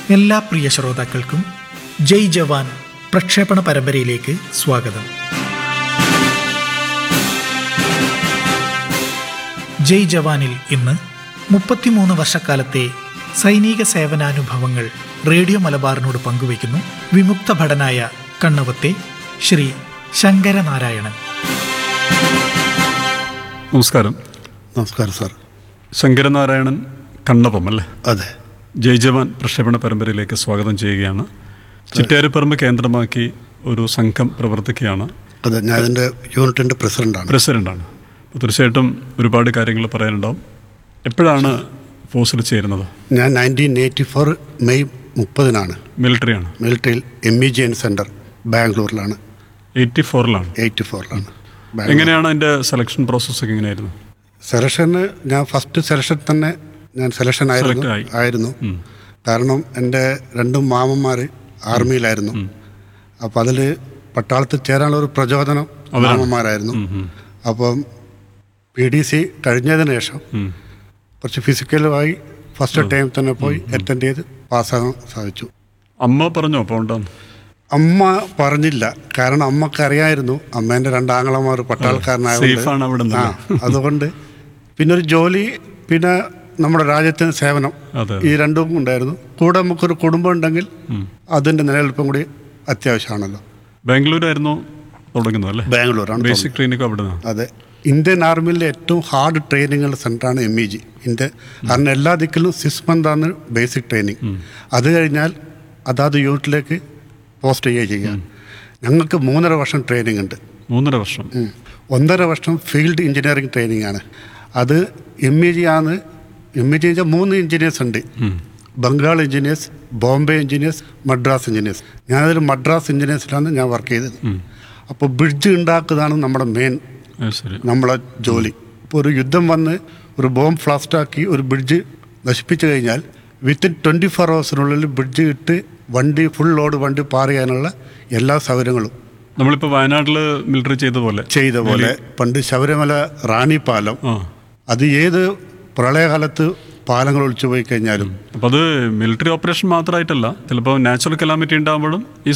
എല്ലാ പ്രിയ ശ്രോതാക്കൾക്കും ജയ് ജവാൻ പ്രക്ഷേപണ പരമ്പരയിലേക്ക് സ്വാഗതം. ജയ് ജവാനിൽ ഇന്ന് 33 വർഷക്കാലത്തെ സൈനിക സേവനാനുഭവങ്ങൾ റേഡിയോ മലബാറിനോട് പങ്കുവയ്ക്കുന്നു വിമുക്ത ഭടനായ കണ്ണവത്തെ ശ്രീ ശങ്കരനാരായണൻ. നമസ്കാരം. നമസ്കാരം സാർ. ശങ്കരനാരായണൻ കണ്ണവം അല്ലേ? അതെ. ജയ് ജവാൻ പ്രക്ഷേപണ പരമ്പരയിലേക്ക് സ്വാഗതം ചെയ്യുകയാണ്. ചിറ്റാരിപ്പറമ്പ് കേന്ദ്രമാക്കി ഒരു സംഘം പ്രവർത്തിക്കുകയാണ്. അതെ, ഞാൻ അതിൻ്റെ യൂണിറ്റിൻ്റെ പ്രസിഡൻ്റാണ്. തീർച്ചയായിട്ടും ഒരുപാട് കാര്യങ്ങൾ പറയാനുണ്ടാവും. എപ്പോഴാണ് ഫോഴ്സിൽ ചേരുന്നത്? ഞാൻ 1984 മെയ് 30 മിലിറ്ററിയാണ്. മിലിറ്ററിയിൽ MEGN centre ബാംഗ്ലൂരിലാണ്. 84ലാണ്. എങ്ങനെയാണ് അതിൻ്റെ സെലക്ഷൻ പ്രോസസ്സൊക്കെ എങ്ങനെയായിരുന്നു? സെലക്ഷന് ഞാൻ ഫസ്റ്റ് സെലക്ഷൻ തന്നെ സെലക്ഷൻ ആയിരുന്നു. കാരണം എൻ്റെ 2 മാമന്മാർ ആർമിയിലായിരുന്നു. അപ്പം അതിൽ പട്ടാളത്തിൽ ചേരാനുള്ള ഒരു പ്രചോദനം മാമന്മാരായിരുന്നു. അപ്പം PDC കഴിഞ്ഞതിന് ശേഷം കുറച്ച് ഫിസിക്കലുമായി ഫസ്റ്റ് ടൈം തന്നെ പോയി അറ്റൻഡ് ചെയ്ത് പാസ്സാകാൻ സാധിച്ചു. അമ്മ പറഞ്ഞോ പോകണ്ടെന്ന്? അമ്മ പറഞ്ഞില്ല. കാരണം അമ്മക്കറിയായിരുന്നു അമ്മേൻ്റെ 2 ആങ്ങളമാർ പട്ടാളക്കാരനായതുകൊണ്ട്. അതുകൊണ്ട് പിന്നെ ഒരു ജോലി, പിന്നെ നമ്മുടെ രാജ്യത്തിന് സേവനം, ഈ രണ്ടും ഉണ്ടായിരുന്നു. കൂടെ നമുക്കൊരു കുടുംബം ഉണ്ടെങ്കിൽ അതിൻ്റെ നിലനിൽപ്പും കൂടി അത്യാവശ്യമാണല്ലോ. ബാംഗ്ലൂരായിരുന്നു തുടങ്ങുന്നത് അല്ലേ? ബാംഗ്ലൂരാണ് ബേസിക് ട്രെയിനിങ് അവിടെ. അതെ. ഇന്ത്യൻ ആർമിയിലെ ഏറ്റവും ഹാർഡ് ട്രെയിനിങ്ങുള്ള സെൻ്ററാണ് MEG. കാരണം എല്ലാ ദിക്കിലും 6 months ബേസിക് ട്രെയിനിങ്. അത് കഴിഞ്ഞാൽ അതാത് യൂണിറ്റിലേക്ക് പോസ്റ്റ് ചെയ്യുക. ഞങ്ങൾക്ക് 3.5 വർഷം ട്രെയിനിങ് ഉണ്ട്. 3.5 വർഷം. 1.5 വർഷം ഫീൽഡ് എഞ്ചിനീയറിംഗ് ട്രെയിനിങ് ആണ്. അത് MEG 3 എഞ്ചിനീയേഴ്സ് ഉണ്ട്. Bengal engineers, Bombay engineers, Madras engineers. ഞാനതൊരു Madras എഞ്ചിനീയേഴ്സിലാണ് ഞാൻ വർക്ക് ചെയ്തത്. അപ്പോൾ ബ്രിഡ്ജ് ഉണ്ടാക്കുന്നതാണ് നമ്മുടെ മെയിൻ നമ്മളെ ജോലി. ഇപ്പോൾ ഒരു യുദ്ധം വന്ന് ഒരു ബോംബ് ഫ്ലാസ്റ്റാക്കി ഒരു ബ്രിഡ്ജ് നശിപ്പിച്ചു കഴിഞ്ഞാൽ വിത്തിൻ 24 hours ബ്രിഡ്ജ് ഇട്ട് വണ്ടി ഫുൾ ലോഡ് വണ്ടി പാർ ചെയ്യാനുള്ള എല്ലാ സൗകര്യങ്ങളും നമ്മളിപ്പോൾ വയനാട്ടിൽ മിലിറ്ററി ചെയ്ത പോലെ പണ്ട് ശബരിമല റാണി പാലം, അത് ഏത് പ്രളയകാലത്ത് പാലങ്ങൾ ഒളിച്ചു പോയി കഴിഞ്ഞാലും. അപ്പോൾ അത് മിലിറ്ററി ഓപ്പറേഷൻ മാത്രമായിട്ടല്ല, ചിലപ്പോൾ നാച്ചുറൽ കലാമിറ്റി ഉണ്ടാകുമ്പോഴും ഈ